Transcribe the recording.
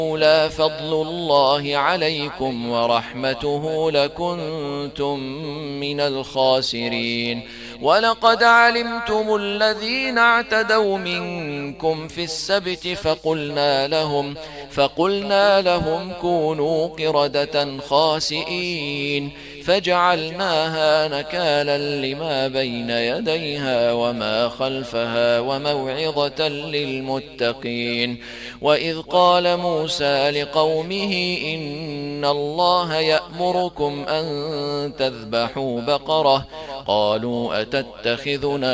لولا فضل الله عليكم ورحمته لكنتم من الخاسرين. ولقد علمتم الذين اعتدوا منكم في السبت فقلنا لهم كونوا قردة خاسئين فجعلناها نكالا لما بين يديها وما خلفها وموعظة للمتقين. وإذ قال موسى لقومه إن الله يأمركم أن تذبحوا بقرة قالوا أتتخذنا